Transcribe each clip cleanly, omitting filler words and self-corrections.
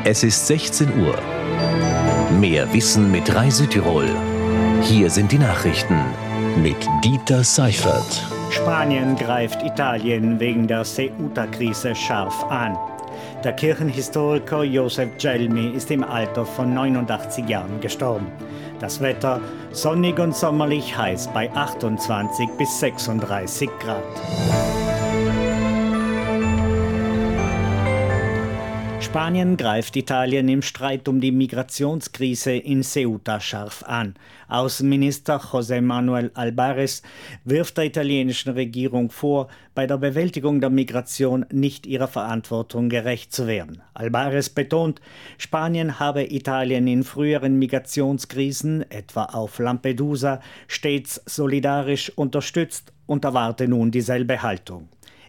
Es ist 16 Uhr. Mehr Wissen mit Rai Südtirol. Hier sind die Nachrichten mit Dieter Seifert. Spanien greift Italien wegen der Ceuta-Krise scharf an. Der Kirchenhistoriker Joseph Gelmi ist im Alter von 89 Jahren gestorben. Das Wetter sonnig und sommerlich heiß bei 28 bis 36 Grad. Spanien greift Italien im Streit um die Migrationskrise in Ceuta scharf an. Außenminister José Manuel Álvarez wirft der italienischen Regierung vor, bei der Bewältigung der Migration nicht ihrer Verantwortung gerecht zu werden. Álvarez betont, Spanien habe Italien in früheren Migrationskrisen, etwa auf Lampedusa, stets solidarisch unterstützt und erwarte nun dieselbe Haltung.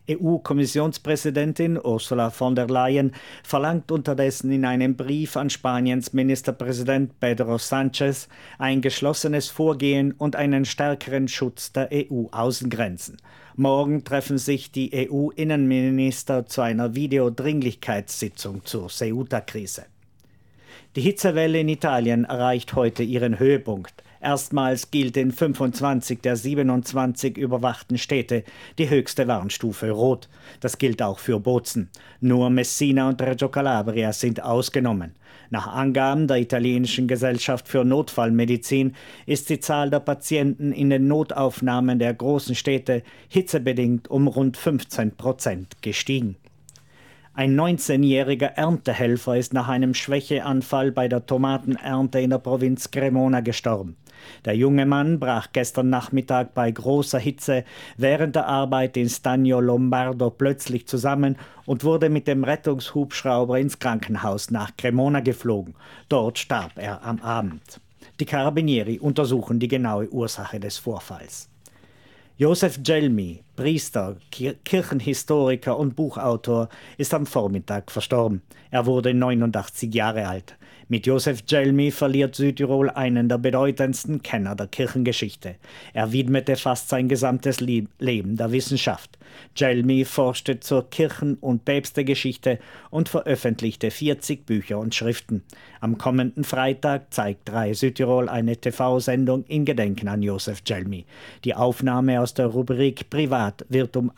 EU-Kommissionspräsidentin Ursula von der Leyen verlangt unterdessen in einem Brief an Spaniens Ministerpräsident Pedro Sánchez ein geschlossenes Vorgehen und einen stärkeren Schutz der EU-Außengrenzen. Morgen treffen sich die EU-Innenminister zu einer Videodringlichkeitssitzung zur Ceuta-Krise. Die Hitzewelle in Italien erreicht heute ihren Höhepunkt. Erstmals gilt in 25 der 27 überwachten Städte die höchste Warnstufe Rot. Das gilt auch für Bozen. Nur Messina und Reggio Calabria sind ausgenommen. Nach Angaben der italienischen Gesellschaft für Notfallmedizin ist die Zahl der Patienten in den Notaufnahmen der großen Städte hitzebedingt um rund 15% gestiegen. Ein 19-jähriger Erntehelfer ist nach einem Schwächeanfall bei der Tomatenernte in der Provinz Cremona gestorben. Der junge Mann brach gestern Nachmittag bei großer Hitze während der Arbeit in Stagno Lombardo plötzlich zusammen und wurde mit dem Rettungshubschrauber ins Krankenhaus nach Cremona geflogen. Dort starb er am Abend. Die Carabinieri untersuchen die genaue Ursache des Vorfalls. Joseph Gelmi, Priester, Kirchenhistoriker und Buchautor, ist am Vormittag verstorben. Er wurde 89 Jahre alt. Mit Joseph Gelmi verliert Südtirol einen der bedeutendsten Kenner der Kirchengeschichte. Er widmete fast sein gesamtes Leben der Wissenschaft. Gelmi forschte zur Kirchen- und Päpstegeschichte und veröffentlichte 40 Bücher und Schriften. Am kommenden Freitag zeigt Rai Südtirol eine TV-Sendung in Gedenken an Joseph Gelmi. Die Aufnahme aus der Rubrik Privat wird um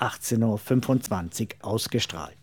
18.25 Uhr ausgestrahlt.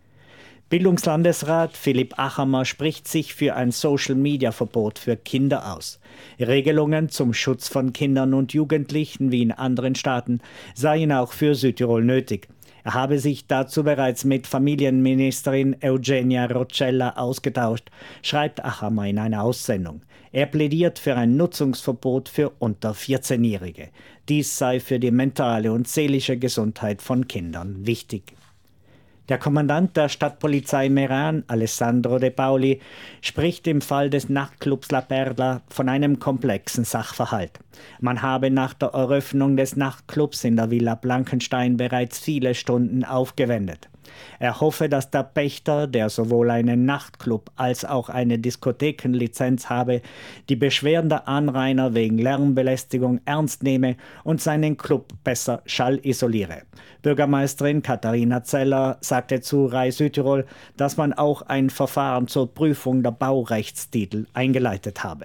Bildungslandesrat Philipp Achamer spricht sich für ein Social-Media-Verbot für Kinder aus. Regelungen zum Schutz von Kindern und Jugendlichen wie in anderen Staaten seien auch für Südtirol nötig. Er habe sich dazu bereits mit Familienministerin Eugenia Roccella ausgetauscht, schreibt Achamer in einer Aussendung. Er plädiert für ein Nutzungsverbot für unter 14-Jährige. Dies sei für die mentale und seelische Gesundheit von Kindern wichtig. Der Kommandant der Stadtpolizei Meran, Alessandro De Paoli, spricht im Fall des Nachtclubs La Perla von einem komplexen Sachverhalt. Man habe nach der Eröffnung des Nachtclubs in der Villa Blankenstein bereits viele Stunden aufgewendet. Er hoffe, dass der Pächter, der sowohl einen Nachtclub als auch eine Diskothekenlizenz habe, die Beschwerden der Anrainer wegen Lärmbelästigung ernst nehme und seinen Club besser schallisoliere. Bürgermeisterin Katharina Zeller sagte zu Rai Südtirol, dass man auch ein Verfahren zur Prüfung der Baurechtstitel eingeleitet habe.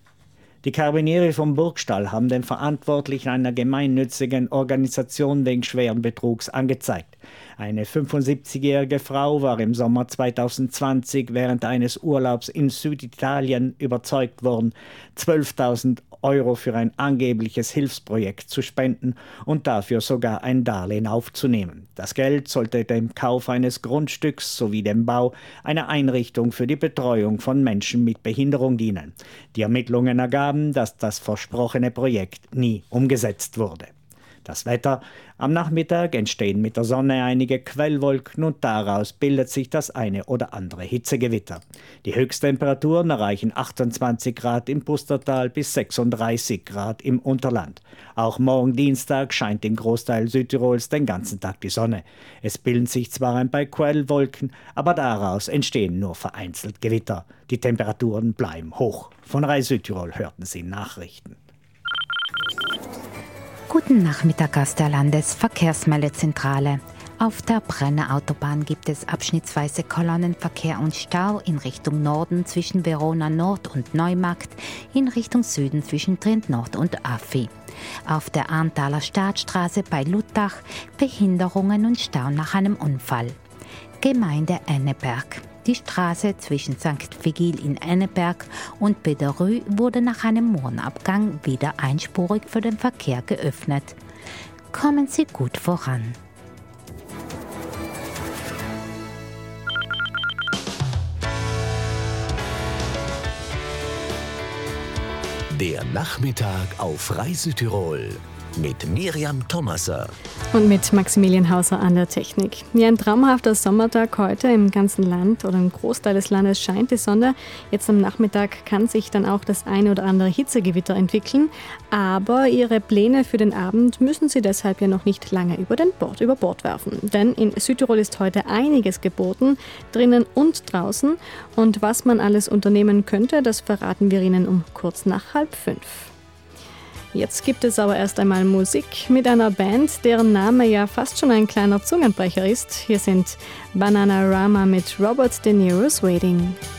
Die Carabinieri vom Burgstall haben den Verantwortlichen einer gemeinnützigen Organisation wegen schweren Betrugs angezeigt. Eine 75-jährige Frau war im Sommer 2020 während eines Urlaubs in Süditalien überzeugt worden, 12.000 Euro für ein angebliches Hilfsprojekt zu spenden und dafür sogar ein Darlehen aufzunehmen. Das Geld sollte dem Kauf eines Grundstücks sowie dem Bau einer Einrichtung für die Betreuung von Menschen mit Behinderung dienen. Die Ermittlungen ergaben, dass das versprochene Projekt nie umgesetzt wurde. Das Wetter: Am Nachmittag entstehen mit der Sonne einige Quellwolken und daraus bildet sich das eine oder andere Hitzegewitter. Die Höchsttemperaturen erreichen 28 Grad im Pustertal bis 36 Grad im Unterland. Auch morgen Dienstag scheint im Großteil Südtirols den ganzen Tag die Sonne. Es bilden sich zwar ein paar Quellwolken, aber daraus entstehen nur vereinzelt Gewitter. Die Temperaturen bleiben hoch. Von Rai Südtirol hörten Sie Nachrichten. Guten Nachmittag aus der Landesverkehrsmeldezentrale. Auf der Brenner Autobahn gibt es abschnittsweise Kolonnenverkehr und Stau in Richtung Norden zwischen Verona Nord und Neumarkt, in Richtung Süden zwischen Trient Nord und Affi. Auf der Arntaler Staatsstraße bei Luttach Behinderungen und Stau nach einem Unfall. Gemeinde Enneberg. Die Straße zwischen St. Vigil in Enneberg und Bederü wurde nach einem Mohrenabgang wieder einspurig für den Verkehr geöffnet. Kommen Sie gut voran. Der Nachmittag auf Reise-Tirol mit Miriam Thomaser und mit Maximilian Hauser an der Technik. Ja, ein traumhafter Sommertag heute im ganzen Land oder im Großteil des Landes scheint die Sonne. Jetzt am Nachmittag kann sich dann auch das eine oder andere Hitzegewitter entwickeln, aber Ihre Pläne für den Abend müssen Sie deshalb ja noch nicht lange über Bord werfen. Denn in Südtirol ist heute einiges geboten, drinnen und draußen. Und was man alles unternehmen könnte, das verraten wir Ihnen um kurz nach 4:30. Jetzt gibt es aber erst einmal Musik mit einer Band, deren Name ja fast schon ein kleiner Zungenbrecher ist. Hier sind Bananarama mit Robert De Niro's Waiting.